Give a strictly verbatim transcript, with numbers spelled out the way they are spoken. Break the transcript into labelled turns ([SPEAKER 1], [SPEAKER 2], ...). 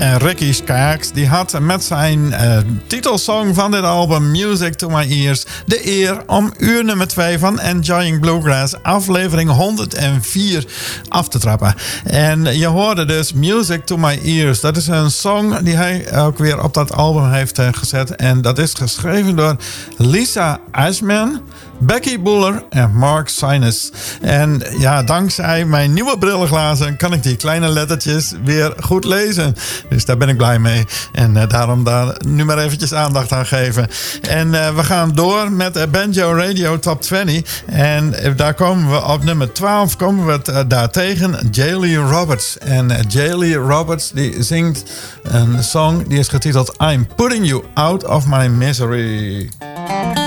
[SPEAKER 1] En Ricky Skaggs die had met zijn uh, titelsong van dit album Music to My Ears de eer om uur nummer twee van Enjoying Bluegrass aflevering honderdvier af te trappen. En je hoorde dus Music to My Ears. Dat is een song die hij ook weer op dat album heeft uh, gezet. En dat is geschreven door Lisa Ashman, Becky Buller en Mark Sinus. En ja, dankzij mijn nieuwe brillenglazen kan ik die kleine lettertjes weer goed lezen. Dus daar ben ik blij mee. En uh, daarom daar nu maar eventjes aandacht aan geven. En uh, we gaan door met de Banjo Radio Top twintig. En uh, daar komen we op nummer twaalf komen we uh, daar tegen Jaley Roberts. En uh, Jaley Roberts die zingt een song die is getiteld I'm Putting You Out of My Misery.